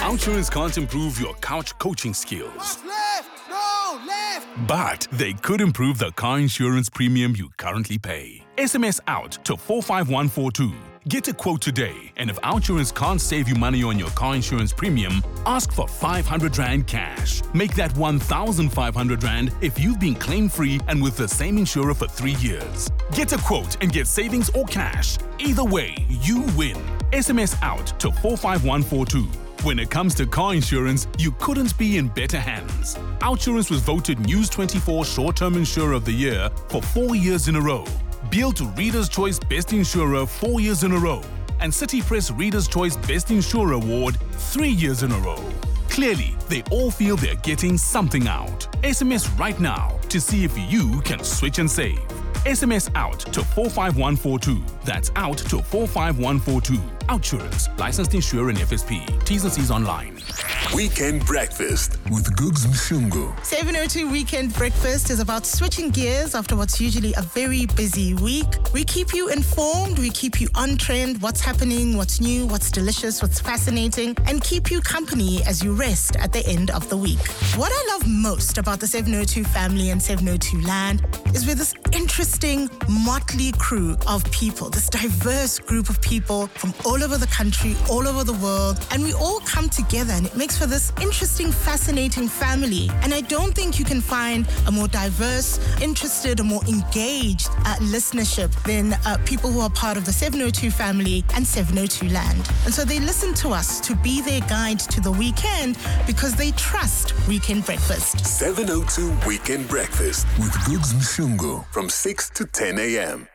OutSurance can't improve your couch coaching skills. Left! No! Left! But they could improve the car insurance premium you currently pay. SMS out to 45142. Get a quote today, and if OutSurance can't save you money on your car insurance premium, ask for 500 Rand cash. Make that 1,500 Rand if you've been claim-free and with the same insurer for 3 years. Get a quote and get savings or cash. Either way, you win. SMS out to 45142. When it comes to car insurance, you couldn't be in better hands. OutSurance was voted News 24 Short-Term Insurer of the Year for 4 years in a row. Built to Reader's Choice Best Insurer 4 years in a row. And City Press Reader's Choice Best Insurer Award 3 years in a row. Clearly, they all feel they're getting something out. SMS right now to see if you can switch and save. SMS out to 45142. That's out to 45142. OutSurance. Licensed insurer and FSP. T's and C's online. Weekend Breakfast with Googs Mshungu. 702 Weekend Breakfast is about switching gears after what's usually a very busy week. We keep you informed, we keep you on trend, what's happening, what's new, what's delicious, what's fascinating, and keep you company as you rest at the end of the week. What I love most about the 702 family and 702 land is we're this interesting motley crew of people, this diverse group of people from all over the country, all over the world, and we all come together, and it makes for this interesting, fascinating family. And I don't think you can find a more diverse, interested, or more engaged listenership than people who are part of the 702 family and 702 land. And so they listen to us to be their guide to the weekend because they trust Weekend Breakfast. 702 Weekend Breakfast with Googs Mshungu from 6 to 10 a.m.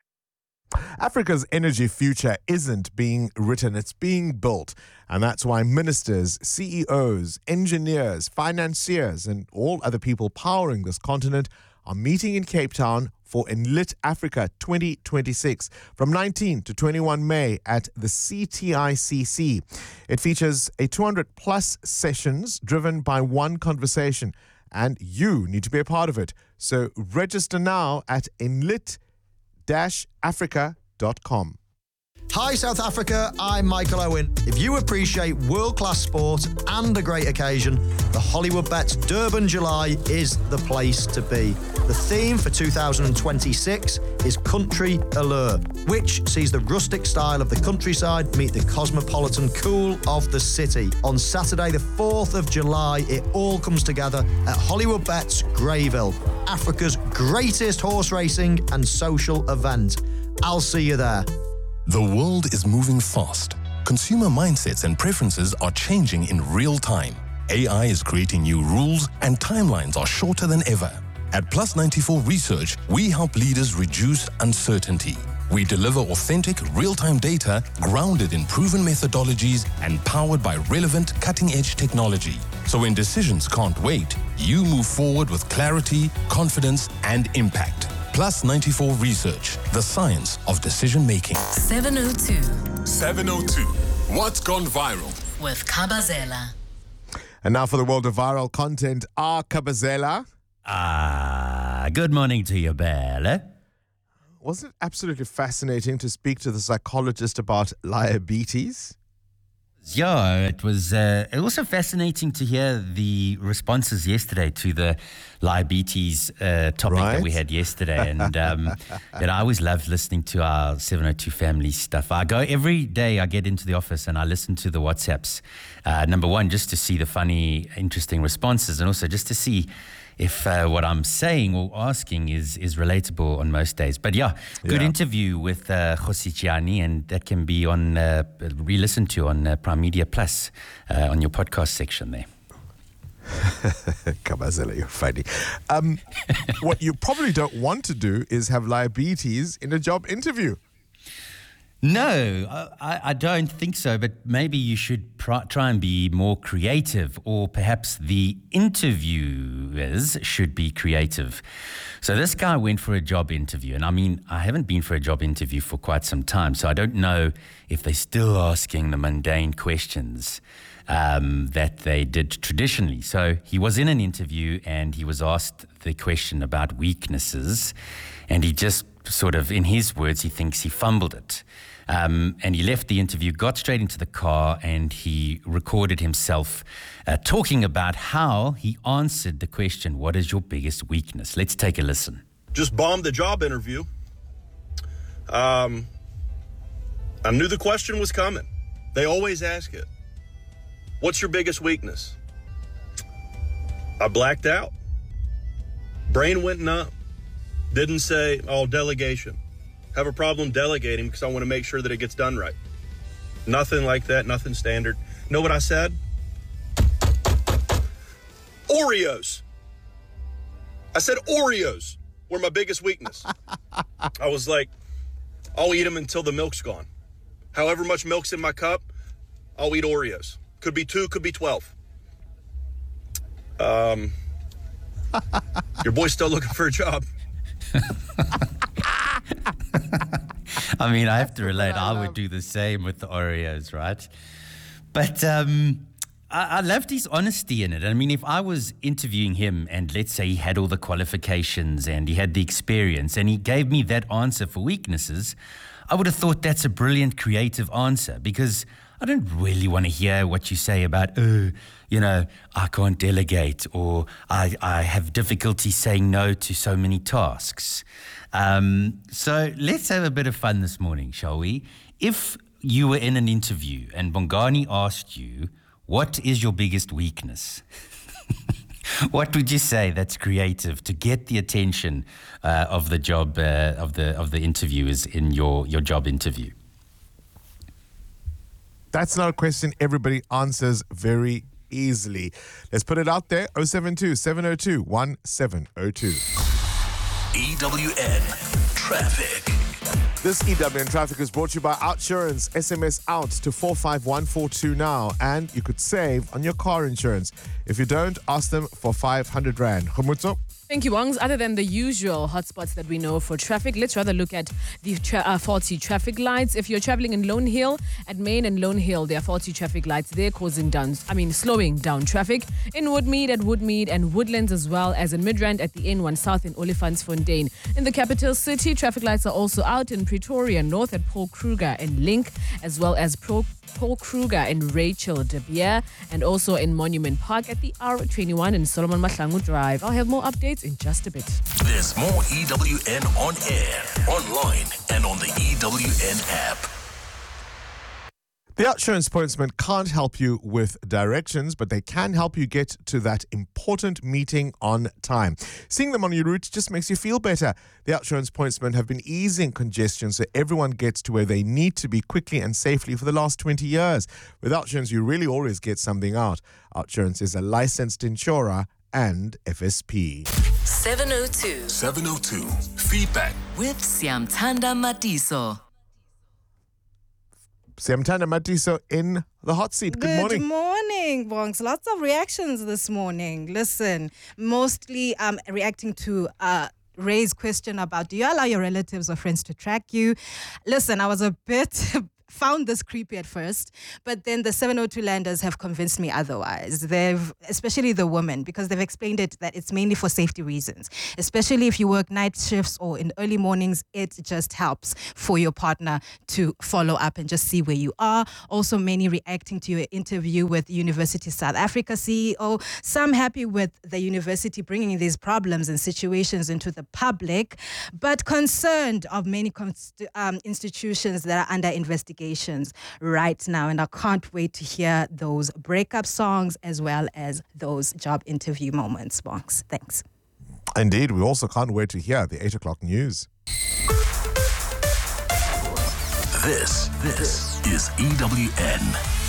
Africa's energy future isn't being written, it's being built. And that's why ministers, CEOs, engineers, financiers, and all other people powering this continent are meeting in Cape Town for Enlit Africa 2026 from 19 to 21 May at the CTICC. It features a 200-plus sessions driven by one conversation, and you need to be a part of it. So register now at enlit-africa.com. Hi South Africa, I'm Michael Owen. If you appreciate world-class sport and a great occasion, the Hollywood Bets Durban July is the place to be. The theme for 2026 is Country Allure, which sees the rustic style of the countryside meet the cosmopolitan cool of the city. On Saturday the 4th of July, it all comes together at Hollywood Bets Greyville, Africa's greatest horse racing and social event. I'll see you there. The world is moving fast. Consumer mindsets and preferences are changing in real time. AI is creating new rules and timelines are shorter than ever. At Plus 94 Research, we help leaders reduce uncertainty. We deliver authentic, real-time data grounded in proven methodologies and powered by relevant, cutting-edge technology. So when decisions can't wait, you move forward with clarity, confidence, and impact. Plus 94 Research, the science of decision-making. 702. 702. What's gone viral? With Kabazela. And now for the world of viral content, Kabazela. Good morning to you, Bella. Wasn't it absolutely fascinating to speak to the psychologist about diabetes? Yeah, it was also fascinating to hear the responses yesterday to the diabetes topic that we had yesterday. And I always loved listening to our 702 family stuff. I go every day, I get into the office and I listen to the WhatsApps. Number one, just to see the funny, interesting responses, and also just to see if what I'm saying or asking is relatable on most days. But good interview with Khositshiani, and that can be on re-listened to on Prime Media Plus on your podcast section there. Kabazela, you're funny. What you probably don't want to do is have diabetes in a job interview. No, I don't think so, but maybe you should try and be more creative, or perhaps the interviewers should be creative. So this guy went for a job interview, and I mean, I haven't been for a job interview for quite some time, so I don't know if they're still asking the mundane questions that they did traditionally. So he was in an interview and he was asked the question about weaknesses, and he just sort of, in his words, he thinks he fumbled it. And he left the interview, got straight into the car, and he recorded himself talking about how he answered the question, what is your biggest weakness? Let's take a listen. Just bombed the job interview. I knew the question was coming. They always ask it. What's your biggest weakness? I blacked out. Brain went numb. Didn't say, delegation. Have a problem delegating because I want to make sure that it gets done right. Nothing like that, nothing standard. Know what I said? Oreos. I said Oreos were my biggest weakness. I was like, I'll eat them until the milk's gone. However much milk's in my cup, I'll eat Oreos. Could be 2, could be 12. Your boy's still looking for a job. I mean, I have to relate. I would do the same with the Oreos, right? But I loved his honesty in it. I mean, if I was interviewing him and let's say he had all the qualifications and he had the experience and he gave me that answer for weaknesses, I would have thought that's a brilliant creative answer, because I don't really want to hear what you say about, I can't delegate, or I have difficulty saying no to so many tasks. So let's have a bit of fun this morning, shall we? If you were in an interview and Bongani asked you, what is your biggest weakness? What would you say that's creative to get the attention of the job of the interviewers in your job interview? That's not a question everybody answers very easily. Let's put it out there. 072-702-1702. EWN Traffic. This EWN Traffic is brought to you by Outsurance. SMS out to 45142 now, and you could save on your car insurance. If you don't, ask them for 500 Rand. Khomutso? Thank you, Wongs. Other than the usual hotspots that we know for traffic, let's rather look at the faulty traffic lights. If you're traveling in Lone Hill, at Main and Lone Hill, there are faulty traffic lights. They're slowing down traffic. In Woodmead, at Woodmead and Woodlands, as well as in Midrand at the N1 South in Olifantsfontein. In the capital city, traffic lights are also out in Pretoria North at Paul Kruger and Link, as well as Paul Kruger and Rachel De Beer, and also in Monument Park at the R21 and Solomon Mahlangu Drive. I'll have more updates in just a bit. There's more EWN on air, online, and on the EWN app. The Outsurance Pointsman can't help you with directions, but they can help you get to that important meeting on time. Seeing them on your route just makes you feel better. The Outsurance Pointsmen have been easing congestion so everyone gets to where they need to be quickly and safely for the last 20 years. With Outsurance, you really always get something out. Outsurance is a licensed insurer and FSP. 702 Feedback with Siamtanda Matiso. Siamtanda Matiso in the hot seat. Good morning. Good morning, Bongs. Lots of reactions this morning. Listen, mostly reacting to Ray's question about, do you allow your relatives or friends to track you? Listen, I was a bit... found this creepy at first, but then the 702 landers have convinced me otherwise. Especially the women, because they've explained it that it's mainly for safety reasons. Especially if you work night shifts or in early mornings, it just helps for your partner to follow up and just see where you are. Also, many reacting to your interview with University South Africa CEO. Some happy with the university bringing these problems and situations into the public, but concerned of many institutions that are under investigation right now, and I can't wait to hear those breakup songs as well as those job interview moments. Bonks. Thanks. Indeed, we also can't wait to hear the 8 o'clock news. This is EWN.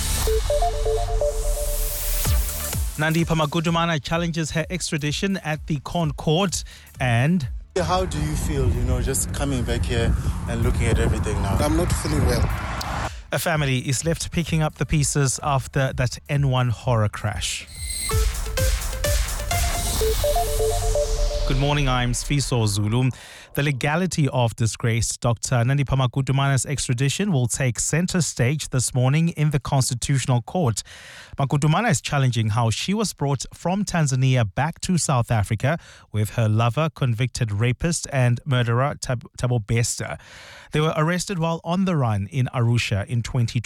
Nandipha Magudumana challenges her extradition at the Con Court. And how do you feel, just coming back here and looking at everything now? I'm not feeling well. A family is left picking up the pieces after that N1 horror crash. Good morning, I'm Sfiso Zulu. The legality of disgraced Dr. Nandipha Magudumana's extradition will take center stage this morning in the Constitutional Court. Magudumana is challenging how she was brought from Tanzania back to South Africa with her lover, convicted rapist and murderer Thabo Bester. They were arrested while on the run in Arusha in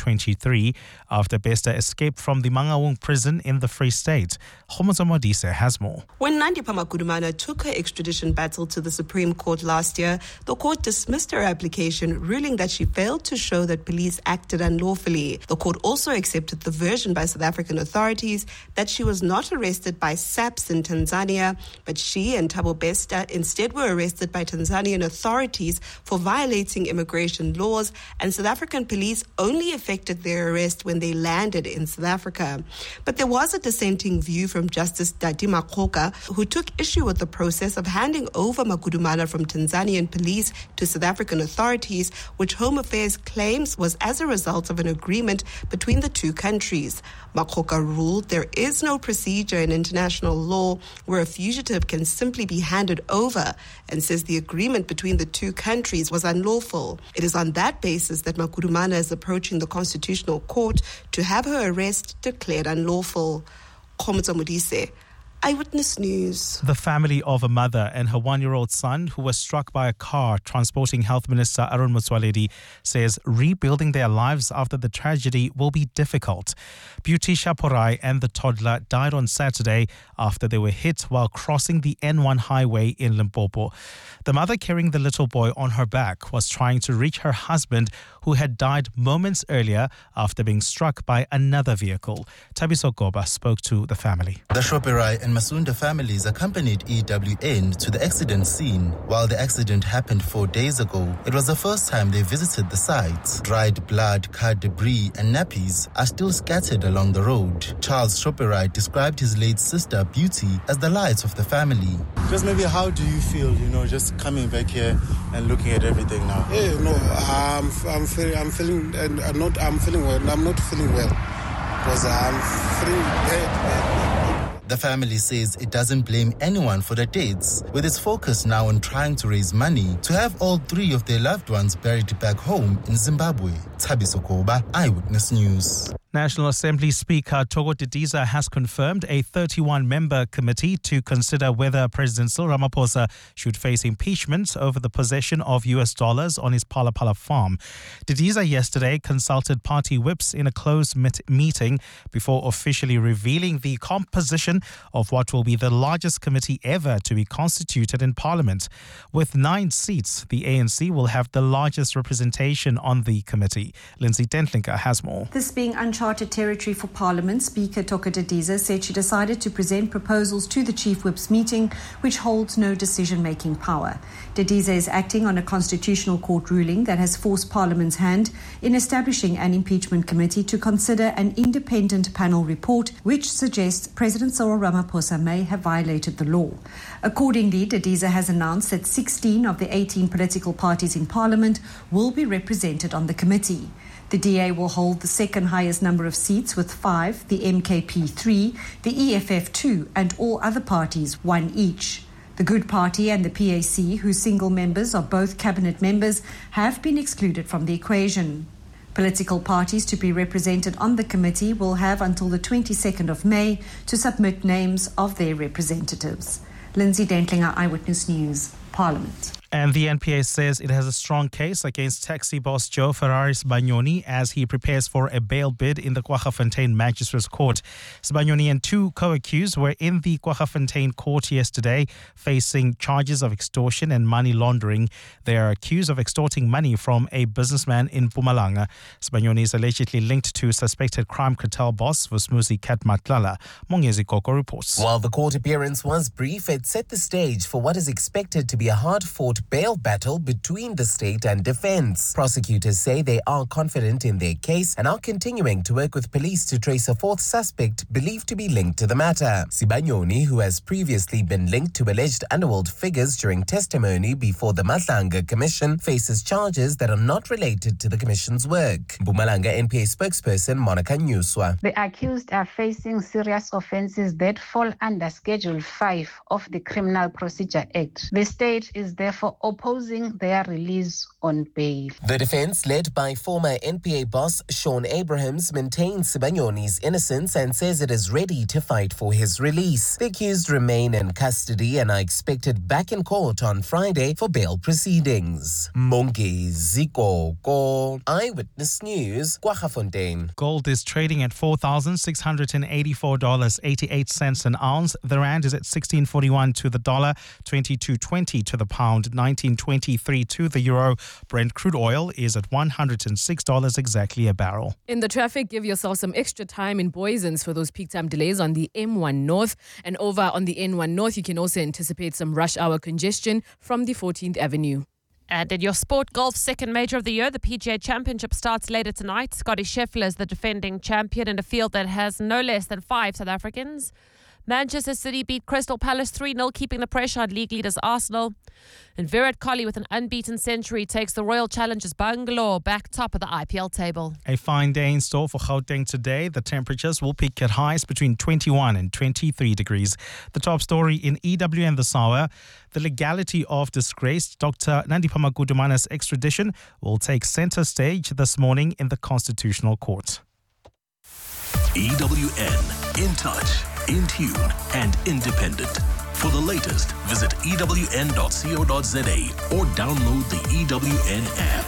2023 after Bester escaped from the Mangaung prison in the Free State. Homozo Modise has more. When Nandipha Magudumana took her extradition battle to the Supreme Court last year, the court dismissed her application, ruling that she failed to show that police acted unlawfully. The court also accepted the version by South African authorities that she was not arrested by SAPS in Tanzania, but she and Thabo Bester instead were arrested by Tanzanian authorities for violating immigration laws, and South African police only effected their arrest when they landed in South Africa. But there was a dissenting view from Justice Dadi Makgoka, who took issue with the process of handing over Magudumana from Tanzanian police to South African authorities, which Home Affairs claims was as a result of an agreement between the two countries. Makgoka ruled there is no procedure in international law where a fugitive can simply be handed over, and says the agreement between the two countries was unlawful. It is on that basis that Magudumana is approaching the Constitutional Court to have her arrest declared unlawful. Homozo Modise, Eyewitness News. The family of a mother and her 1-year-old son who was struck by a car transporting Health Minister Arun Motsoaledi says rebuilding their lives after the tragedy will be difficult. Beauty Shaporai and the toddler died on Saturday after they were hit while crossing the N1 highway in Limpopo. The mother, carrying the little boy on her back, was trying to reach her husband, who had died moments earlier after being struck by another vehicle. Tabiso Goba spoke to the family. The Shoperai and Masunda families accompanied EWN to the accident scene. While the accident happened 4 days ago, it was the first time they visited the site. Dried blood, car debris and nappies are still scattered along the road. Charles Shoperai described his late sister Beauty as the light of the family. Just maybe how do you feel, just coming back here and looking at everything now? Yeah, no, I'm feeling well. I'm not feeling well because I'm feeling bad. The family says it doesn't blame anyone for the deaths, with its focus now on trying to raise money to have all 3 of their loved ones buried back home in Zimbabwe. Tabiso Koba, Eyewitness News. National Assembly Speaker Thoko Didiza has confirmed a 31-member committee to consider whether President Cyril Ramaphosa should face impeachment over the possession of US dollars on his Phala Phala farm. Didiza yesterday consulted party whips in a closed meeting before officially revealing the composition of what will be the largest committee ever to be constituted in Parliament. With 9 seats, the ANC will have the largest representation on the committee. Lindsay Dentlinker has more. This being uncharted territory for Parliament, Speaker Thoko Didiza said she decided to present proposals to the Chief Whip's meeting, which holds no decision-making power. Didiza is acting on a Constitutional Court ruling that has forced Parliament's hand in establishing an impeachment committee to consider an independent panel report which suggests President Cyril Ramaphosa may have violated the law. Accordingly, Didiza has announced that 16 of the 18 political parties in Parliament will be represented on the committee. The DA will hold the second highest number of seats with 5, the MKP 3, the EFF 2 and all other parties 1 each. The Good Party and the PAC, whose single members are both cabinet members, have been excluded from the equation. Political parties to be represented on the committee will have until the 22nd of May to submit names of their representatives. Lindsay Dentlinger, Eyewitness News, Parliament. And the NPA says it has a strong case against taxi boss Joe Ferrari Sibanyoni as he prepares for a bail bid in the Kwaggafontein Magistrates Court. Sibanyoni and 2 co-accused were in the Kwaggafontein court yesterday facing charges of extortion and money laundering. They are accused of extorting money from a businessman in Mpumalanga. Sibanyoni is allegedly linked to suspected crime cartel boss Vusmuzi Katmatlala. Mongezi Koko reports. While the court appearance was brief, it set the stage for what is expected to be a hard-fought bail battle between the state and defense. Prosecutors say they are confident in their case and are continuing to work with police to trace a 4th suspect believed to be linked to the matter. Sibanyoni, who has previously been linked to alleged underworld figures during testimony before the Matlanga Commission, faces charges that are not related to the Commission's work. Mpumalanga NPA spokesperson Monica Nyuswa. The accused are facing serious offences that fall under Schedule 5 of the Criminal Procedure Act. The state is therefore for opposing their release on bail. The defense, led by former NPA boss Sean Abrahams, maintains Sibanyoni's innocence and says it is ready to fight for his release. The accused remain in custody and are expected back in court on Friday for bail proceedings. Mongi Zikoko, Eyewitness News, Kwaggafontein. Gold is trading at $4,684.88 an ounce. The rand is at 16.41 to the dollar, 22.20 to the pound, 19.23 to the euro. Brent crude oil is at $106 exactly a barrel. In the traffic, give yourself some extra time in Boysens for those peak time delays on the M1 North. And over on the N1 North, you can also anticipate some rush hour congestion from the 14th Avenue. And in your sport, golf's second major of the year, the PGA Championship starts later tonight. Scotty Scheffler is the defending champion in a field that has no less than 5 South Africans. Manchester City beat Crystal Palace 3-0, keeping the pressure on league leaders Arsenal. And Virat Kohli, with an unbeaten century, takes the Royal Challengers Bangalore back top of the IPL table. A fine day in store for Gauteng today. The temperatures will peak at highs between 21 and 23 degrees. The top story in EWN this hour: the legality of disgraced Dr. Nandipha Magudumana's extradition will take centre stage this morning in the Constitutional Court. EWN, in touch, in tune, and independent. For the latest, visit ewn.co.za or download the EWN app.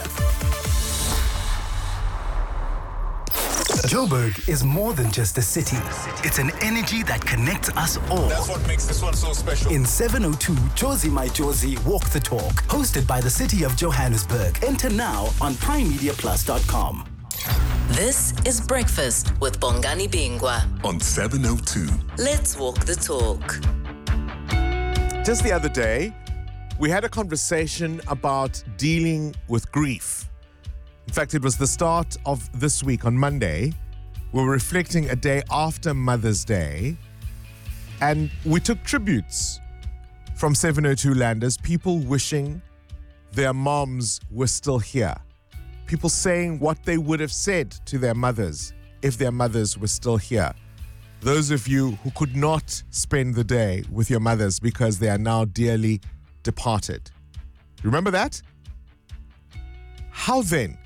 Joburg is more than just a city. It's an energy that connects us all. That's what makes this one so special. In 702, Josie My Josie Walk the Talk, hosted by the City of Johannesburg. Enter now on primemediaplus.com. This is Breakfast with Bongani Bingwa on 702. Let's walk the talk. Just the other day, we had a conversation about dealing with grief. In fact, it was the start of this week on Monday. We were reflecting a day after Mother's Day, and we took tributes from 702 landers, people wishing their moms were still here. People saying what they would have said to their mothers if their mothers were still here. Those of you who could not spend the day with your mothers because they are now dearly departed. Remember that? How then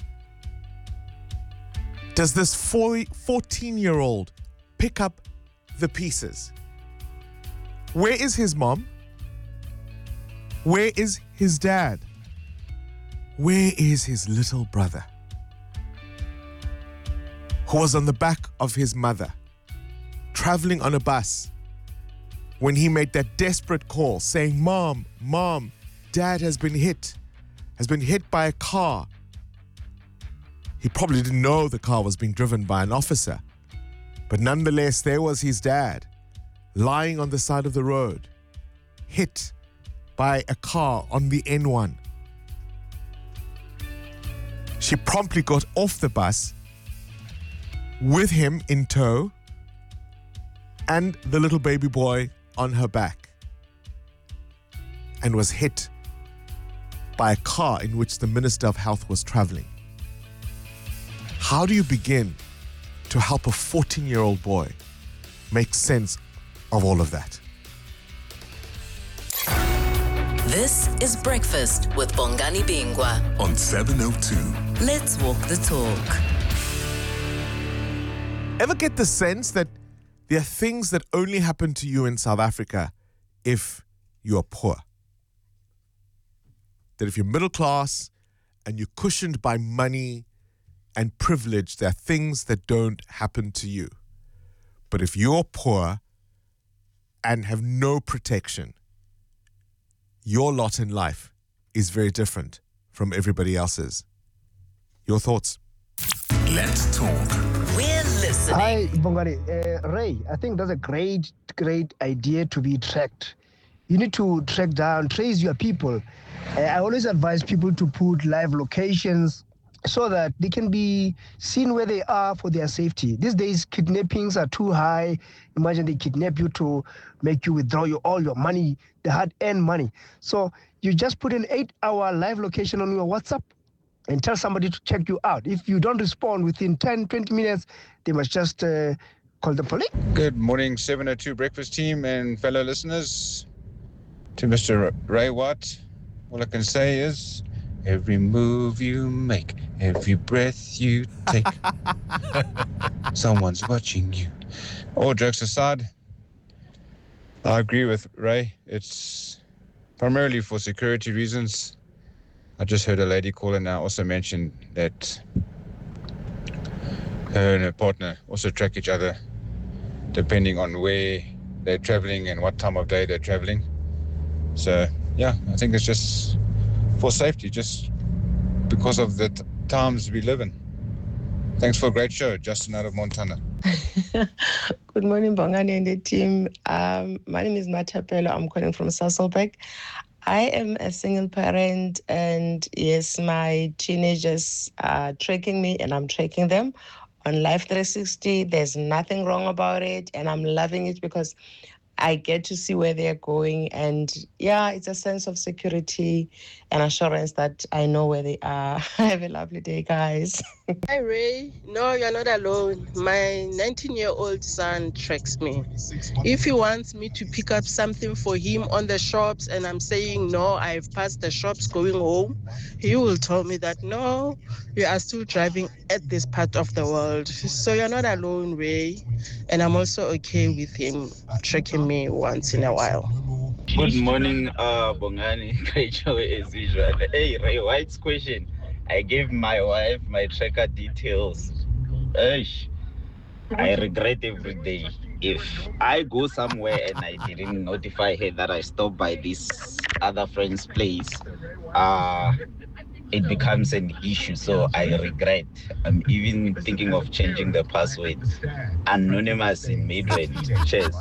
does this 14-year-old pick up the pieces? Where is his mom? Where is his dad? Where is his little brother, who was on the back of his mother, traveling on a bus, when he made that desperate call saying, Mom, Dad has been hit by a car. He probably didn't know the car was being driven by an officer, but nonetheless, there was his dad lying on the side of the road, hit by a car on the N1. She promptly got off the bus with him in tow and the little baby boy on her back, and was hit by a car in which the Minister of Health was traveling. How do you begin to help a 14-year-old boy make sense of all of that? This is Breakfast with Bongani Bingwa on 702. Let's walk the talk. Ever get the sense that there are things that only happen to you in South Africa if you are poor? That if you're middle class and you're cushioned by money and privilege, there are things that don't happen to you. But if you're poor and have no protection, your lot in life is very different from everybody else's. Your thoughts? Let's talk. We're listening. Hi, Bongani. Ray, I think that's a great idea to be tracked. You need to track down, trace your people. I always advise people to put live locations so that they can be seen where they are for their safety. These days, kidnappings are too high. Imagine they kidnap you to make you withdraw all your money, the hard-earned money. So you just put an 8-hour live location on your WhatsApp and tell somebody to check you out. If you don't respond within 10, 20 minutes, they must just call the police. Good morning, 702 Breakfast team and fellow listeners. To Mr. Ray Watt, All I can say is, every move you make, every breath you take, someone's watching you. All jokes aside, I agree with Ray. It's primarily for security reasons. I just heard a lady caller now also mention that her and her partner also track each other depending on where they're traveling and what time of day they're traveling. So, yeah, I think it's just for safety, just because of the times we live in. Thanks for a great show. Justin out of Montana. Good morning, Bongani and the team. My name is Matapelo. I'm calling from Sasolburg. I am a single parent, and yes, my teenagers are tracking me and I'm tracking them on Life 360. There's nothing wrong about it, and I'm loving it because I get to see where they're going. And yeah, it's a sense of security and assurance that I know where they are. Have a lovely day, guys. Hi, Ray. No, you're not alone. My 19-year-old son tracks me. If he wants me to pick up something for him on the shops and I'm saying, no, I've passed the shops going home, he will tell me that, no, you are still driving at this part of the world. So you're not alone, Ray. And I'm also okay with him tracking me once in a while. Good morning, Bongani. Great show as usual. Hey, Ray White's question. I gave my wife my tracker details. I regret every day. If I go somewhere and I didn't notify her that I stopped by this other friend's place, it becomes an issue. So I regret. I'm even thinking of changing the password. Anonymous in Midrand. Cheers.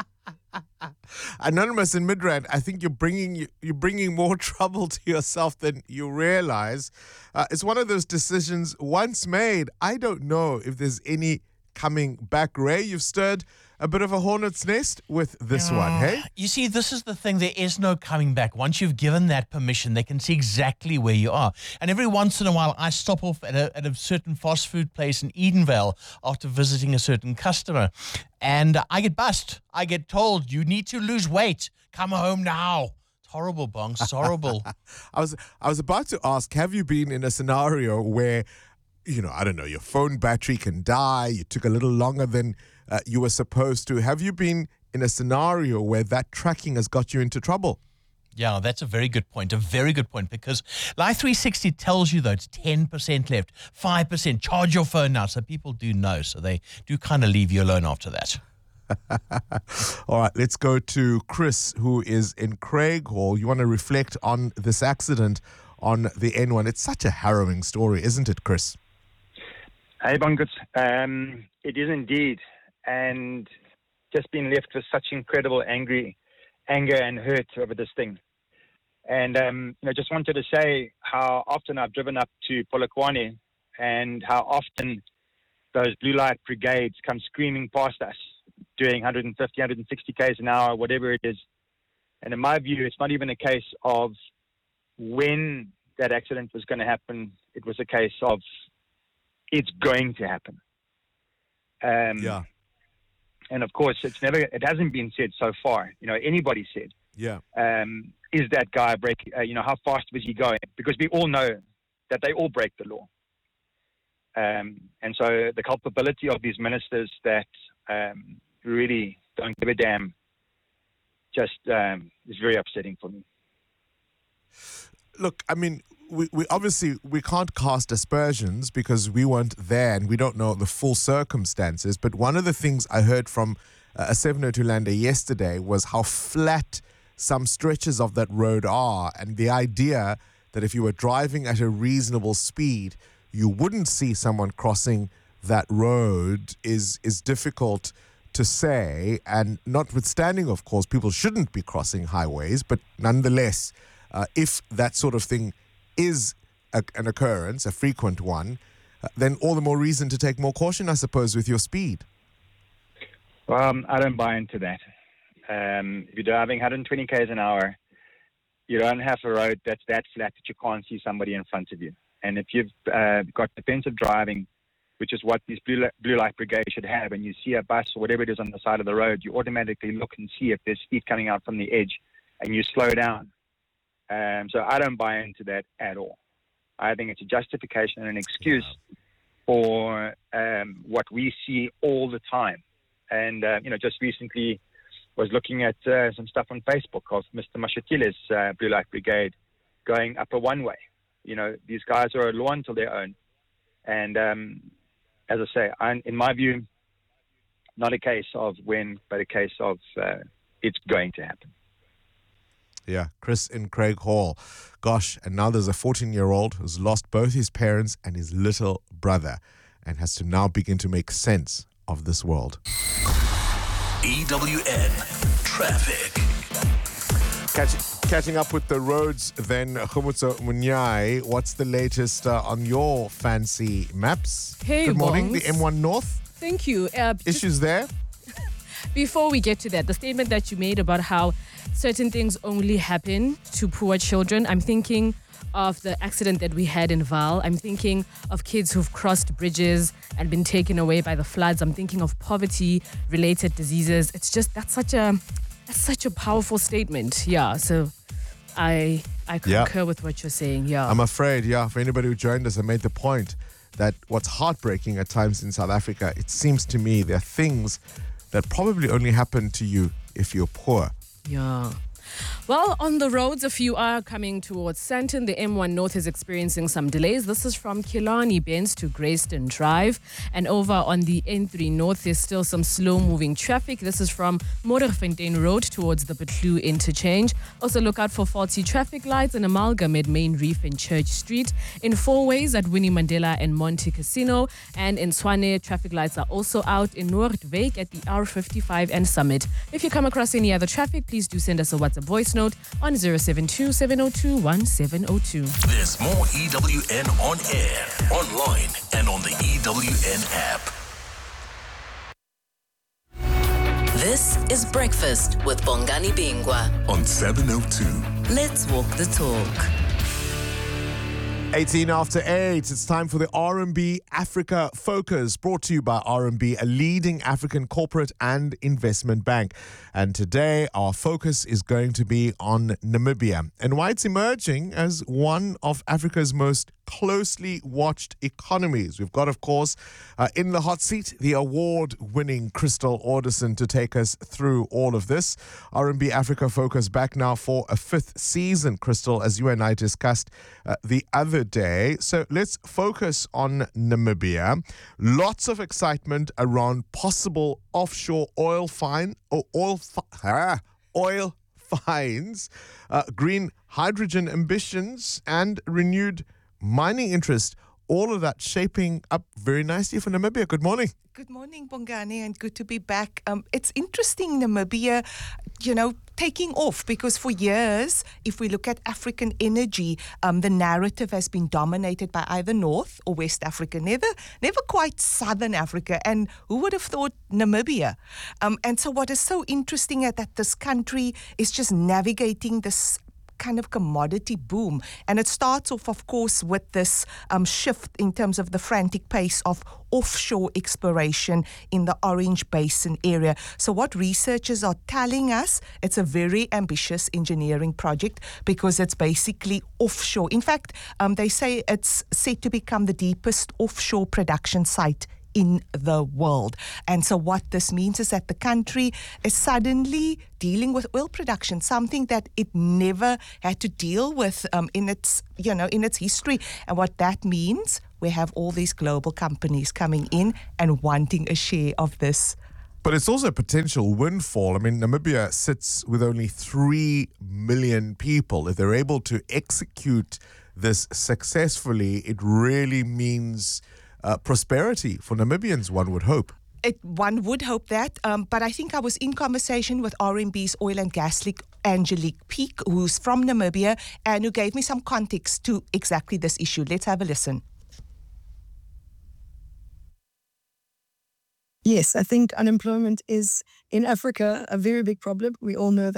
Anonymous in Midrand, I think you're bringing more trouble to yourself than you realize. It's one of those decisions once made. I don't know if there's any coming back. Ray, you've stirred a bit of a hornet's nest with this one, hey? You see, this is the thing. There is no coming back. Once you've given that permission, they can see exactly where you are. And every once in a while, I stop off at a certain fast food place in Edenvale after visiting a certain customer. And I get bussed. I get told, you need to lose weight. Come home now. It's horrible, Bongs. It's horrible. I was about to ask, have you been in a scenario where, I don't know, your phone battery can die, you took a little longer than you were supposed to? Have you been in a scenario where that tracking has got you into trouble? Yeah, that's a very good point. A very good point, because Life 360 tells you, though, it's 10% left, 5%. Charge your phone now. So people do know. So they do kind of leave you alone after that. All right, let's go to Chris, who is in Craighall. You want to reflect on this accident on the N1. It's such a harrowing story, isn't it, Chris? Hey, Bungus. It is indeed. And just been left with such incredible anger and hurt over this thing. And, just wanted to say how often I've driven up to Polokwane and how often those blue light brigades come screaming past us doing 150, 160 k's an hour, whatever it is. And in my view, it's not even a case of when that accident was going to happen. It was a case of it's going to happen. Yeah. And of course, it hasn't been said so far. Anybody said, yeah. Is that guy how fast was he going? Because we all know that they all break the law. And so the culpability of these ministers that really don't give a damn just is very upsetting for me. Look, I mean, we obviously can't cast aspersions because we weren't there and we don't know the full circumstances. But one of the things I heard from a 702 lander yesterday was how flat some stretches of that road are, and the idea that if you were driving at a reasonable speed, you wouldn't see someone crossing that road is difficult to say. And notwithstanding, of course, people shouldn't be crossing highways, but nonetheless, if that sort of thing is an occurrence, a frequent one, then all the more reason to take more caution, I suppose, with your speed. Well, I don't buy into that. If you're driving 120 k's an hour, you don't have a road that's that flat that you can't see somebody in front of you. And if you've got defensive driving, which is what these blue light brigades should have, and you see a bus or whatever it is on the side of the road, you automatically look and see if there's speed coming out from the edge, and you slow down. So I don't buy into that at all. I think it's a justification and an excuse for what we see all the time. And, just recently was looking at some stuff on Facebook of Mr. Mashatile's Blue Light Brigade going up a one-way. These guys are a law unto their own. And as I say, in my view, not a case of when, but a case of it's going to happen. Yeah, Chris in Craig Hall. Gosh, and now there's a 14-year-old who's lost both his parents and his little brother and has to now begin to make sense of this world. EWN Traffic. Catching up with the roads then, Khumutso Munyai, what's the latest on your fancy maps? Hey, good morning, Bongs. the M1 North. Thank you. Issues there? Before we get to that, the statement that you made about how certain things only happen to poor children, I'm thinking of the accident that we had in Vaal. I'm thinking of kids who've crossed bridges and been taken away by the floods. I'm thinking of poverty-related diseases. It's just, that's such a powerful statement. Yeah, so I concur with what you're saying. Yeah, I'm afraid, for anybody who joined us, I made the point that what's heartbreaking at times in South Africa, it seems to me there are things that probably only happen to you if you're poor. Yeah. Well, on the roads, if you are coming towards Sandton, the M1 North is experiencing some delays. This is from Killarney Bends to Greyston Drive. And over on the N3 North, there's still some slow-moving traffic. This is from Modderfontein Road towards the Petlu interchange. Also look out for faulty traffic lights in Amalgam at Main Reef and Church Street. In Four Ways at Winnie Mandela and Monte Casino. And in Swane, traffic lights are also out in Noordwijk at the R55 and Summit. If you come across any other traffic, please do send us a WhatsApp voice note on 072-702-1702. There's more EWN on air, online, and on the EWN app. This is Breakfast with Bongani Bingwa on 702. Let's walk the talk. 18 after 8, it's time for the RMB Africa Focus, brought to you by RMB, a leading African corporate and investment bank. And today, our focus is going to be on Namibia and why it's emerging as one of Africa's most closely watched economies. We've got, of course, in the hot seat, the award-winning Crystal Alderson to take us through all of this. RMB Africa Focus back now for a 5th season, Crystal, as you and I discussed the other day. So let's focus on Namibia. Lots of excitement around possible offshore oil finds, green hydrogen ambitions, and renewed mining interest. All of that shaping up very nicely for Namibia. Good morning. Good morning, Bongani, and good to be back. It's interesting, Namibia, taking off, because for years, if we look at African energy, the narrative has been dominated by either North or West Africa, never quite Southern Africa. And who would have thought Namibia? And so what is so interesting is that this country is just navigating this kind of commodity boom. And it starts off, of course, with this shift in terms of the frantic pace of offshore exploration in the Orange Basin area. So what researchers are telling us, it's a very ambitious engineering project because it's basically offshore. In fact, they say it's set to become the deepest offshore production site in the world. And so what this means is that the country is suddenly dealing with oil production, something that it never had to deal with in its history. And what that means, we have all these global companies coming in and wanting a share of this. But it's also a potential windfall. I mean, Namibia sits with only 3 million people. If they're able to execute this successfully, it really means prosperity for Namibians, one would hope. One would hope that, but I think I was in conversation with RMB's oil and gas league, Angelique Peak, who's from Namibia, and who gave me some context to exactly this issue. Let's have a listen. Yes, I think unemployment is in Africa a very big problem. We all know